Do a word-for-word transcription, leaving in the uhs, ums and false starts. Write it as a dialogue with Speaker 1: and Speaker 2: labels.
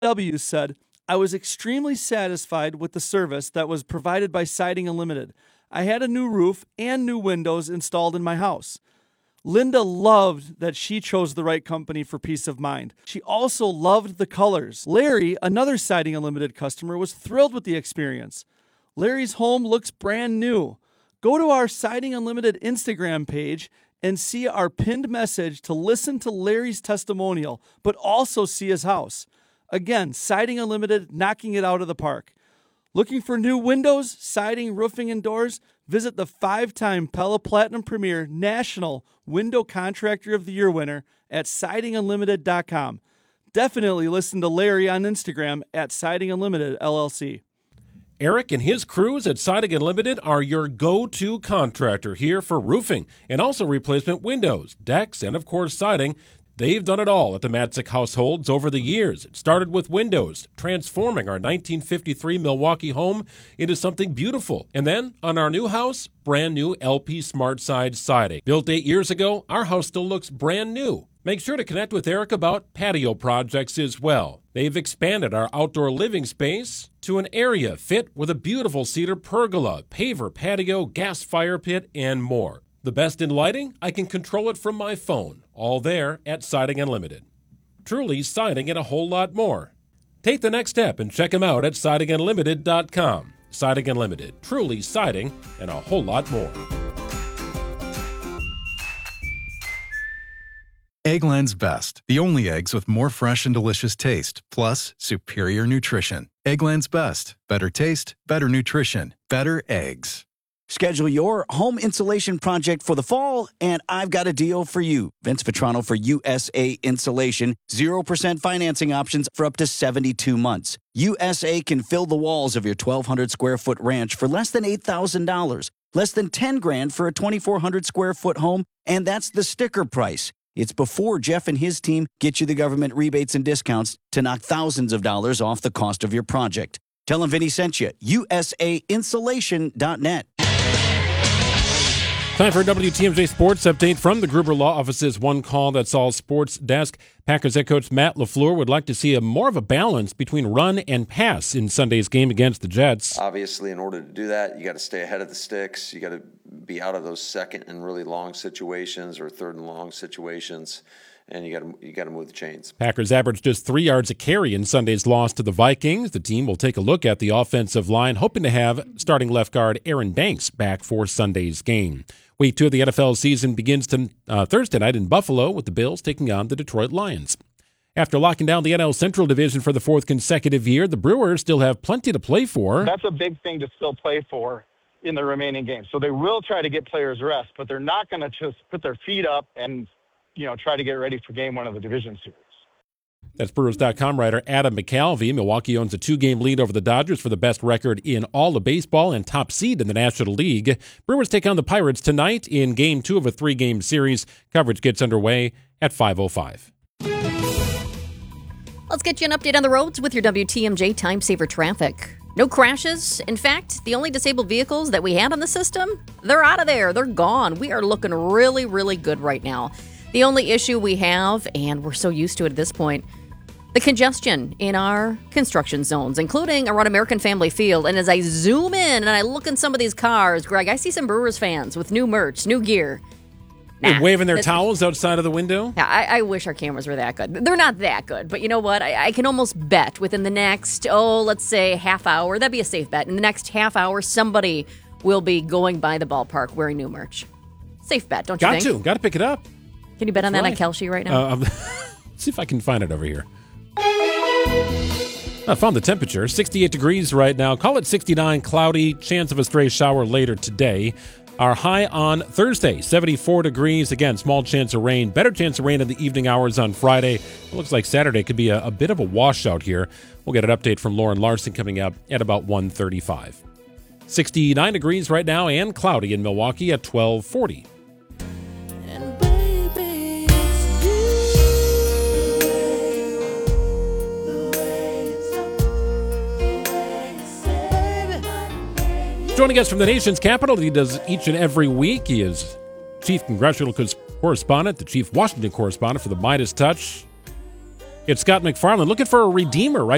Speaker 1: W said, I was extremely satisfied with the service that was provided by Siding Unlimited. I had a new roof and new windows installed in my house. Linda loved that she chose the right company for peace of mind. She also loved the colors. Larry, another Siding Unlimited customer, was thrilled with the experience. Larry's home looks brand new. Go to our Siding Unlimited Instagram page and see our pinned message to listen to Larry's testimonial, but also see his house. Again, Siding Unlimited, knocking it out of the park. Looking for new windows, siding, roofing, and doors? Visit the five-time Pella Platinum Premier National Window Contractor of the Year winner at siding unlimited dot com. Definitely listen to Larry on Instagram at Siding Unlimited L L C.
Speaker 2: Eric and his crews at Siding Unlimited are your go-to contractor here for roofing and also replacement windows, decks, and, of course, siding. They've done it all at the Matzik households over the years. It started with windows, transforming our nineteen fifty-three Milwaukee home into something beautiful. And then, on our new house, brand new L P SmartSide siding. Built eight years ago, our house still looks brand new. Make sure to connect with Eric about patio projects as well. They've expanded our outdoor living space to an area fit with a beautiful cedar pergola, paver patio, gas fire pit, and more. The best in lighting? I can control it from my phone. All there at Siding Unlimited. Truly siding and a whole lot more. Take the next step and check them out at siding unlimited dot com. Siding Unlimited. Truly siding and a whole lot more.
Speaker 3: Eggland's Best. The only eggs with more fresh and delicious taste, plus superior nutrition. Eggland's Best. Better taste, better nutrition, better eggs.
Speaker 4: Schedule your home insulation project for the fall, and I've got a deal for you. Vince Vitrano for U S A Insulation. zero percent financing options for up to seventy-two months. U S A can fill the walls of your twelve hundred square foot ranch for less than eight thousand dollars. Less than ten grand for a twenty-four hundred square foot home, and that's the sticker price. It's before Jeff and his team get you the government rebates and discounts to knock thousands of dollars off the cost of your project. Tell them Vinny sent you. U S A insulation dot net.
Speaker 2: Time for a W T M J Sports Update from the Gruber Law Office's One Call That's All Sports Desk. Packers head coach Matt LaFleur would like to see a more of a balance between run and pass in Sunday's game against the Jets.
Speaker 5: Obviously, in order to do that, you got to stay ahead of the sticks. You got to be out of those second and really long situations or third and long situations. And you got to you got to move the chains. Packers averaged just three yards a carry in Sunday's loss to the Vikings. The team will take a look at the offensive line, hoping to have starting left guard Aaron Banks back for Sunday's game. Week two of the N F L season begins to, uh, Thursday night in Buffalo with the Bills taking on the Detroit Lions. After locking down the N L Central Division for the fourth consecutive year, the Brewers still have plenty to play for.
Speaker 6: That's a big thing to still play for in the remaining games. So they will try to get players rest, but they're not going to just put their feet up and you know, try to get ready for game one of the division series.
Speaker 2: That's Brewers dot com writer Adam McCalvy. Milwaukee owns a two-game lead over the Dodgers for the best record in all of baseball and top seed in the National League. Brewers take on the Pirates tonight in game two of a three-game series. Coverage gets underway at five oh five.
Speaker 7: Let's get you an update on the roads with your W T M J Time Saver traffic. No crashes. In fact, the only disabled vehicles that we had on the system, they're out of there. They're gone. We are looking really, really good right now. The only issue we have, and we're so used to it at this point, the congestion in our construction zones, including around American Family Field. And as I zoom in and I look in some of these cars, Greg, I see some Brewers fans with new merch, new gear.
Speaker 2: Nah, They're waving their
Speaker 7: this,
Speaker 2: towels outside of the window?
Speaker 7: Yeah, I, I wish our cameras were that good. They're not that good, but you know what? I, I can almost bet within the next, oh, let's say half hour, that'd be a safe bet. In the next half hour, somebody will be going by the ballpark wearing new merch. Safe bet, don't you
Speaker 2: Got
Speaker 7: think?
Speaker 2: to. Got to pick it up.
Speaker 7: Can you bet on
Speaker 2: That's
Speaker 7: that
Speaker 2: right.
Speaker 7: on Kelsey right now?
Speaker 2: Uh, see if I can find it over here. I found the temperature. sixty-eight degrees right now. Call it sixty-nine, cloudy, chance of a stray shower later today. Our high on Thursday, seventy-four degrees. Again, small chance of rain. Better chance of rain in the evening hours on Friday. It looks like Saturday could be a, a bit of a washout here. We'll get an update from Lauren Larson coming up at about one thirty-five. sixty-nine degrees right now and cloudy in Milwaukee at twelve forty. Joining us from the nation's capital, he does each and every week. He is chief congressional correspondent, the chief Washington correspondent for the Midas Touch. It's Scott McFarland looking for a redeemer right